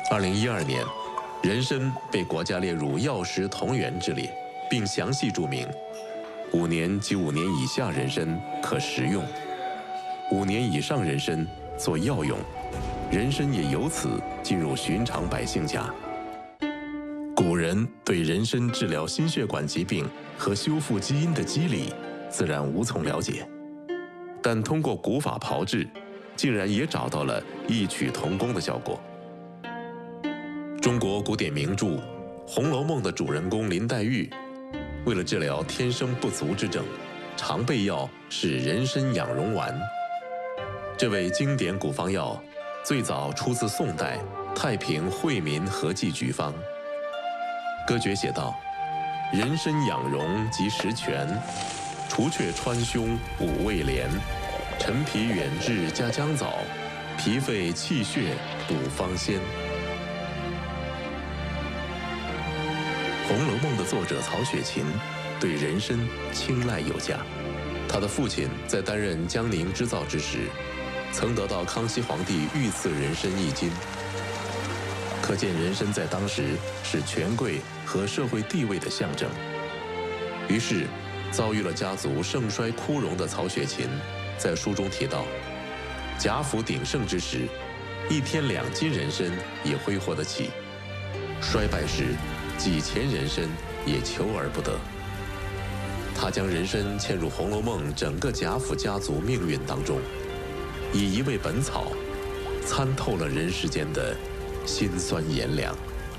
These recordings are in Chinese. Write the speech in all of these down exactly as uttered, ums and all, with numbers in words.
二零一二年，人参被国家列入药食同源之列，并详细注明，五年及五年以下人参可食用，五年以上人参做药用，人参也由此进入寻常百姓家。古人对人参治疗心血管疾病和修复基因的机理自然无从了解，但通过古法炮制，竟然也找到了异曲同工的效果。中国古典名著《红楼梦》的主人公林黛玉，为了治疗天生不足之症，常备药是人参养荣丸。这味经典古方药最早出自宋代《太平惠民和剂局方》。歌诀写道：“人参养荣及时全，除却川芎补胃廉。陈皮远志加姜枣，脾肺气血补方仙。”《红楼梦》的作者曹雪芹对人参青睐有加，他的父亲在担任江宁织造之时，曾得到康熙皇帝御赐人参一斤。可见人参在当时是权贵和社会地位的象征。于是，遭遇了家族盛衰枯荣的曹雪芹，在书中提到，贾府鼎盛之时，一天两斤人参也挥霍得起；衰败时，几钱人参也求而不得。他将人参嵌入《红楼梦》整个贾府家族命运当中，以一味本草，参透了人世间的辛酸炎凉。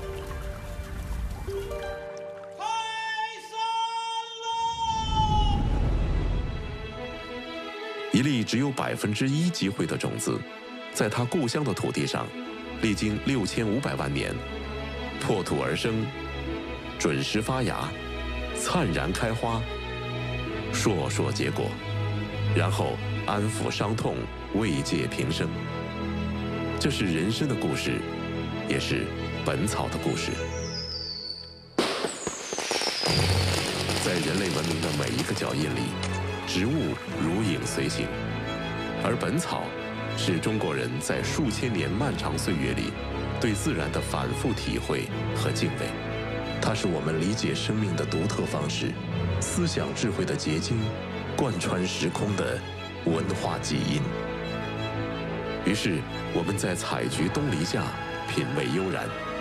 一粒只有百分之一机会的种子，在他故乡的土地上，历经六千五百万年，破土而生，准时发芽，灿然开花，硕硕结果，然后安抚伤痛，慰藉平生。这是人参的故事，也是本草的故事。在人类文明的每一个脚印里，植物如影随形，而本草是中国人在数千年漫长岁月里对自然的反复体会和敬畏。它是我们理解生命的独特方式，思想智慧的结晶，贯穿时空的文化基因。于是，我们在采菊东篱下，品味悠然。